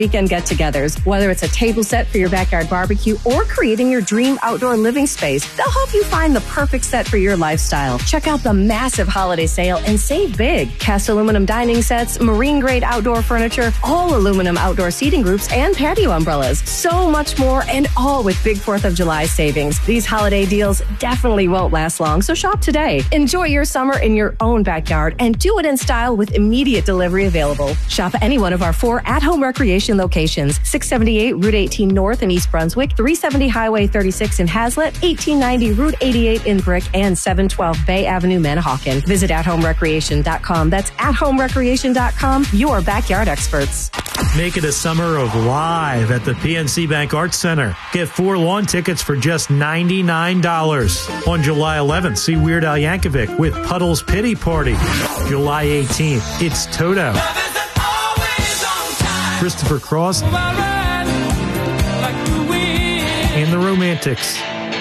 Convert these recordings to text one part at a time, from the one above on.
weekend get-togethers. Whether it's a table set for your backyard barbecue or creating your dream outdoor living space, they'll help you find the perfect set for your lifestyle. Check out the massive holiday sale and save big. Cast aluminum dining sets, marine-grade outdoor furniture, all aluminum outdoor seating groups, and patio umbrellas. So much more, and all with big 4th of July savings. These holiday deals definitely won't last long, so shop today. Enjoy your summer in your own backyard and do it in style with immediate delivery available. Shop any one of our 4 at-home recreation locations: 678 Route 18 North in East Brunswick, 370 Highway 36 in Hazlet, 1890 Route 88 in Brick, and 712 Bay Avenue, Manahawkin. Visit athomerecreation.com. That's athomerecreation.com, your backyard experts. Make it a summer of live at the PNC Bank Arts Center. Get 4 lawn tickets for just $99. On July 11th, see Weird Al Yankovic with Puddle's Pity Party. July 18th, it's Toto. Christopher Cross and the Romantics.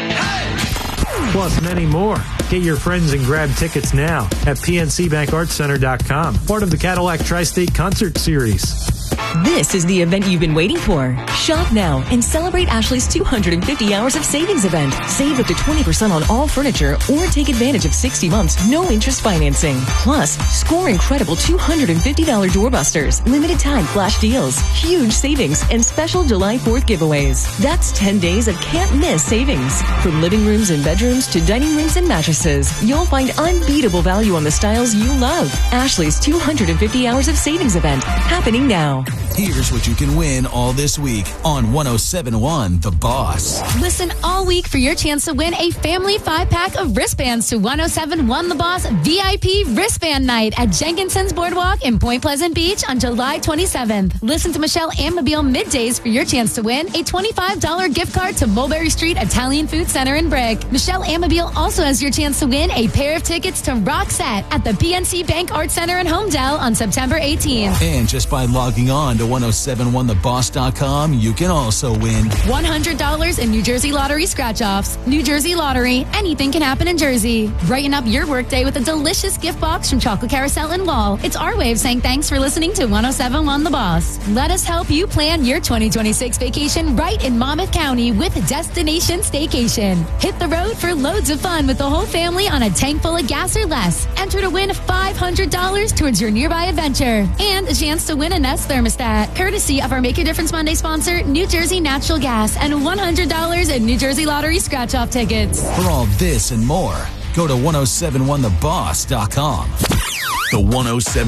Plus many more. Get your friends and grab tickets now at pncbankartscenter.com. Part of the Cadillac Tri-State Concert Series. This is the event you've been waiting for. Shop now and celebrate Ashley's 250 hours of savings event. Save up to 20% on all furniture or take advantage of 60 months, no interest financing. Plus, score incredible $250 doorbusters, limited time flash deals, huge savings, and special July 4th giveaways. That's 10 days of can't miss savings. From living rooms and bedrooms to dining rooms and mattresses, you'll find unbeatable value on the styles you love. Ashley's 250 hours of savings event happening now. Here's what you can win all this week on 107.1 The Boss. Listen all week for your chance to win a family 5-pack of wristbands to 107.1 The Boss VIP Wristband Night at Jenkinson's Boardwalk in Point Pleasant Beach on July 27th. Listen to Michelle and Mobile middays for your chance to win a $25 gift card to Mulberry Street Italian Food Center in Brick. Michelle and Mobile also has your chance to win a pair of tickets to Roxette at the PNC Bank Art Center in Homedale on September 18th. And just by logging on to 1071theboss.com, you can also win $100 in New Jersey Lottery scratch-offs. New Jersey Lottery, anything can happen in Jersey. Brighten up your workday with a delicious gift box from Chocolate Carousel and Wall. It's our way of saying thanks for listening to 107.1 The Boss. Let us help you plan your 2026 vacation right in Monmouth County with Destination Staycation. Hit the road for loads of fun with the whole family on a tank full of gas or less. Enter to win $500 towards your nearby adventure and a chance to win a Nest thermostat, courtesy of our Make a Difference Monday sponsor, New Jersey Natural Gas, and $100 in New Jersey Lottery scratch-off tickets. For all this and more, go to 1071theboss.com. The 107